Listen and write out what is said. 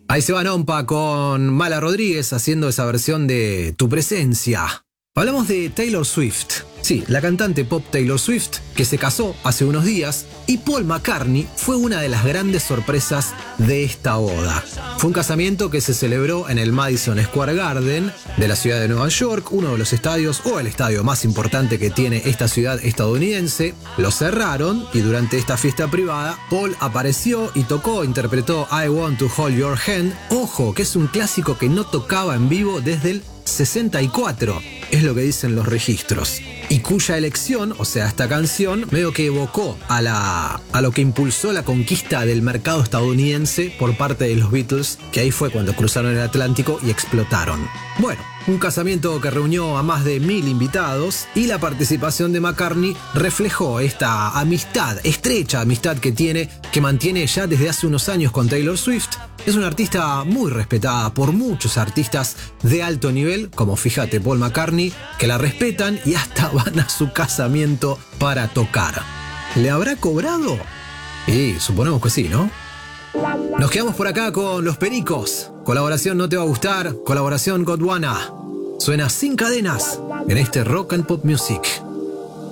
Ahí se va Nompa con Mala Rodríguez haciendo esa versión de Tu Presencia. Hablamos de Taylor Swift. Sí, la cantante pop Taylor Swift, que se casó hace unos días, y Paul McCartney fue una de las grandes sorpresas de esta boda. Fue un casamiento que se celebró en el Madison Square Garden de la ciudad de Nueva York, uno de los estadios o el estadio más importante que tiene esta ciudad estadounidense. Lo cerraron y durante esta fiesta privada, Paul apareció y interpretó I Want to Hold Your Hand. Ojo, que es un clásico que no tocaba en vivo desde el 64, es lo que dicen los registros, y cuya elección, o sea, esta canción, medio que evocó a lo que impulsó la conquista del mercado estadounidense por parte de los Beatles, que ahí fue cuando cruzaron el Atlántico y explotaron. Bueno, un casamiento que reunió a más de 1000 invitados, y la participación de McCartney reflejó esta amistad, estrecha amistad que mantiene ya desde hace unos años con Taylor Swift. Es una artista muy respetada por muchos artistas de alto nivel, como fíjate Paul McCartney, que la respetan y hasta van a su casamiento para tocar. ¿Le habrá cobrado? Y suponemos que sí, ¿no? Nos quedamos por acá con Los Pericos. Colaboración No Te Va a Gustar, colaboración Godwana. Suena Sin Cadenas en este Rock and Pop Music.